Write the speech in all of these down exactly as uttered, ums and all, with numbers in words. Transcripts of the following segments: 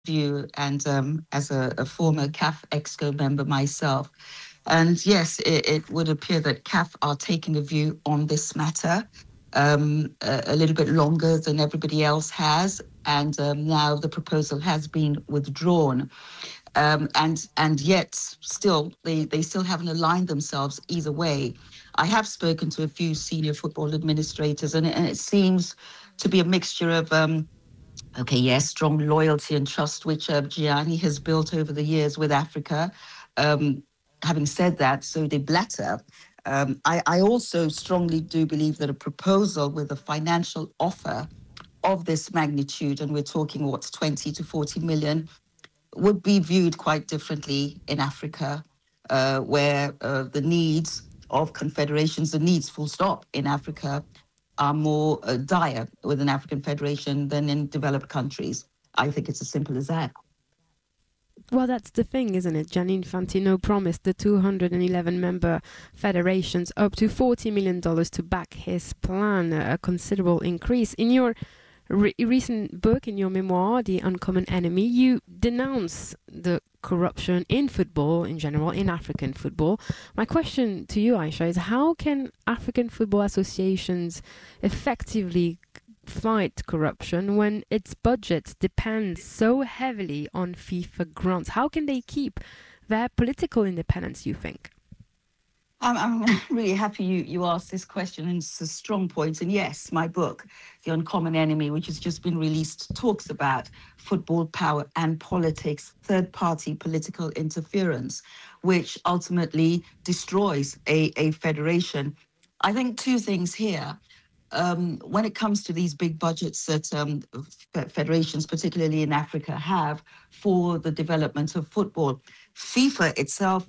view, and um, as a, a former C A F Exco member myself. And yes, it, it would appear that C A F are taking a view on this matter um, a, a little bit longer than everybody else has. And um, now the proposal has been withdrawn. Um, and and yet still, they, they still haven't aligned themselves either way. I have spoken to a few senior football administrators, and, and it seems to be a mixture of um, okay, yes, strong loyalty and trust, which uh, Gianni has built over the years with Africa. Um, having said that, so did Blatter. Um, I, I also strongly do believe that a proposal with a financial offer of this magnitude, and we're talking what's twenty to forty million, would be viewed quite differently in Africa, uh, where uh, the needs of confederations, the needs full stop in Africa, are more uh, dire with an African federation than in developed countries. I think it's as simple as that. Well, that's the thing, isn't it? Gianni Infantino promised the two hundred eleven member federations up to forty million dollars to back his plan, a considerable increase. In your re- recent book, in your memoir, The Uncommon Enemy, you denounce the corruption in football in general, in African football. My question to you, Aisha, is how can African football associations effectively fight corruption when its budget depends so heavily on FIFA grants? How can they keep their political independence, you think? I'm, I'm really happy you, you asked this question, and it's a strong point. And yes, my book, The Uncommon Enemy, which has just been released, talks about football power and politics, third-party political interference, which ultimately destroys a, a federation. I think two things here. Um, when it comes to these big budgets that um, federations, particularly in Africa, have for the development of football, FIFA itself,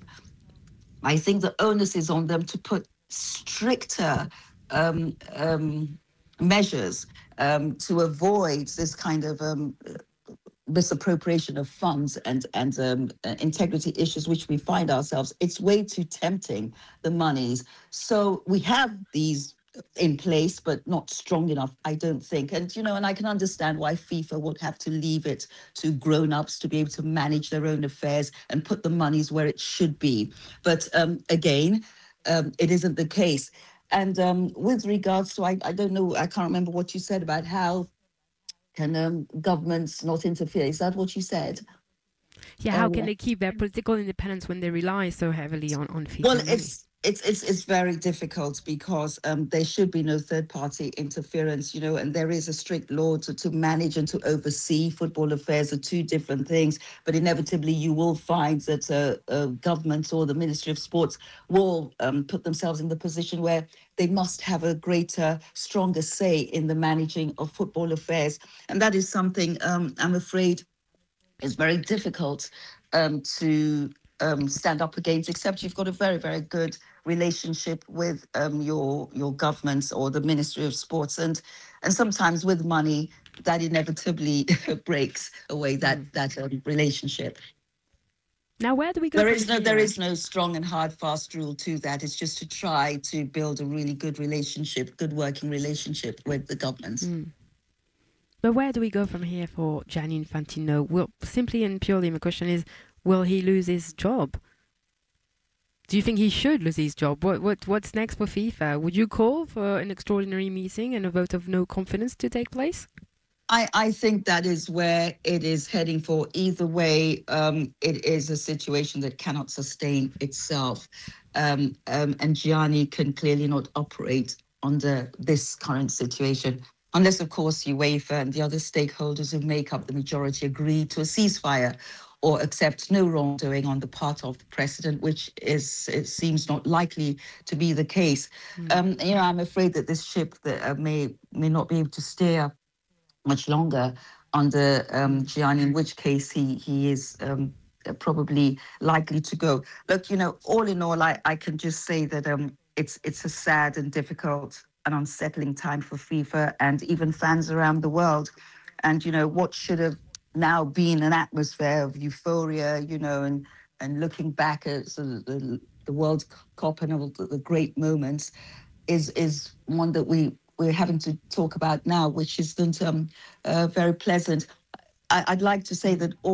I think the onus is on them to put stricter um, um, measures um, to avoid this kind of um, misappropriation of funds and and um, uh, integrity issues, which we find ourselves. It's way too tempting, the monies. So we have these in place, but not strong enough, I don't think. And, you know, and I can understand why FIFA would have to leave it to grown-ups to be able to manage their own affairs and put the monies where it should be. But um, again, um, it isn't the case. And um, with regards to, I, I don't know, I can't remember what you said about how can um, governments not interfere. Is that what you said? Yeah, how can Uh, they keep their political independence when they rely so heavily on, on well, FIFA money? it's it's it's it's very difficult because um, there should be no third party interference, you know, and there is a strict law to, to manage and to oversee football affairs are two different things. But inevitably, you will find that uh, uh, governments or the Ministry of Sports will um, put themselves in the position where they must have a greater, stronger say in the managing of football affairs, and that is something um, I'm afraid is very difficult um, to um, stand up against, except you've got a very, very good relationship with um, your your governments or the Ministry of Sports, and and sometimes with money that inevitably breaks away that Mm. that um, relationship. Now, where do we go There from is no there here? is no strong and hard fast rule to that. It's just to try to build a really good relationship, good working relationship with the governments. Mm. But where do we go from here for Gianni Infantino? Will simply and purely my question is, will he lose his job? Do you think he should lose his job? What what what's next for FIFA? Would you call for an extraordinary meeting and a vote of no confidence to take place? I, I think that is where it is heading for. Either way, um, it is a situation that cannot sustain itself. Um, um, and Gianni can clearly not operate under this current situation, unless, of course, UEFA and the other stakeholders who make up the majority agree to a ceasefire or accept no wrongdoing on the part of the president, which is it seems not likely to be the case. Mm. Um, you know, I'm afraid that this ship that uh, may may not be able to steer much longer under um, Mm. Gianni, in which case he he is um, probably likely to go. Look, you know, all in all, I, I can just say that um, it's it's a sad and difficult and unsettling time for FIFA and even fans around the world. And you know what should have now been an atmosphere of euphoria, you know, and and looking back at sort of the, the World Cup and all the, the great moments is is one that we we're having to talk about now, which isn't um, uh, very pleasant. I, I'd like to say that all